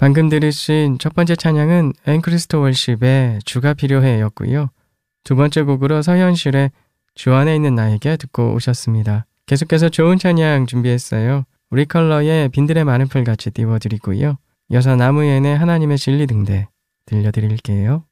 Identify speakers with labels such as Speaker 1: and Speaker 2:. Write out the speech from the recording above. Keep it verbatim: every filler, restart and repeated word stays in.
Speaker 1: 방금 들으신 첫 번째 찬양은 앵크리스토 월십의 주가 필요해 였고요. 두 번째 곡으로 서현실의 주 안에 있는 나에게 듣고 오셨습니다. 계속해서 좋은 찬양 준비했어요. 우리 컬러의 빈들의 많은 풀같이 띄워드리고요. 이어서 나무엔의 하나님의 진리 등대 들려드릴게요.